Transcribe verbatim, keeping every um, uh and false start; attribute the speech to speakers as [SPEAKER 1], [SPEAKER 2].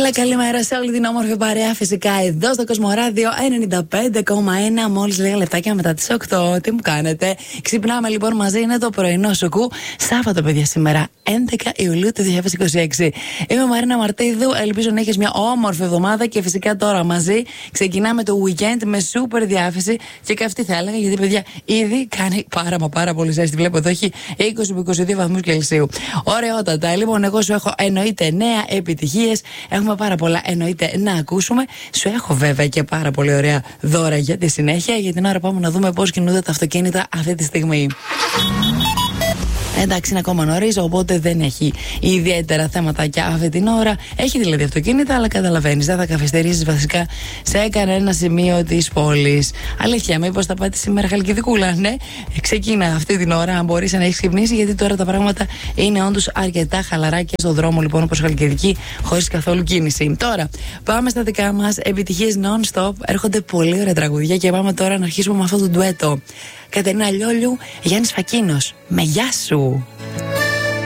[SPEAKER 1] Καλημέρα, καλημέρα σε όλη την όμορφη παρέα. Φυσικά εδώ στο Κοσμοράδιο ενενήντα πέντε κόμμα ένα. Μόλις λίγα λεπτάκια μετά τις οκτώ. Τι μου κάνετε? Ξυπνάμε λοιπόν μαζί. Είναι το πρωινό σουκού. Σάββατο, παιδιά, σήμερα έντεκα Ιουλίου του δύο χιλιάδες είκοσι έξι. Είμαι η Μαρίνα Μαρτίδου. Ελπίζω να έχεις μια όμορφη εβδομάδα και φυσικά τώρα μαζί ξεκινάμε το weekend με super διάθεση. Και καυτή θα έλεγα, γιατί παιδιά ήδη κάνει πάρα μα πάρα πολύ ζέστη. Βλέπω εδώ έχει είκοσι με είκοσι δύο βαθμούς Κελσίου. Ωραιότατα. Λοιπόν, εγώ σου έχω εννοείται νέα επιτυχίες. Έχουμε πάρα πολλά εννοείται να ακούσουμε. Σου έχω βέβαια και πάρα πολύ ωραία δώρα για τη συνέχεια. Για την ώρα πάμε να δούμε πώς κινούνται τα αυτοκίνητα αυτή τη στιγμή. Εντάξει, είναι ακόμα νωρίς, οπότε δεν έχει ιδιαίτερα θέματα αυτή την ώρα. Έχει δηλαδή αυτοκίνητα, αλλά καταλαβαίνεις, δεν θα καθυστερήσεις βασικά σε κανένα σημείο της πόλης. Αλήθεια, μήπως θα πάτε σήμερα Χαλκιδικούλα? Ναι, ξεκίνα αυτή την ώρα, αν μπορείς να έχεις ξυπνήσει, γιατί τώρα τα πράγματα είναι όντως αρκετά χαλαρά και στο δρόμο λοιπόν όπως Χαλκιδική, χωρίς καθόλου κίνηση. Τώρα, πάμε στα δικά μας επιτυχίες non-stop. Έρχονται πολύ ωραία τραγουδιά και πάμε τώρα να αρχίσουμε με αυτό το ντουέτο. Κατερίνα Λιόλιου, Γιάννης Φακίνος. Με γεια σου!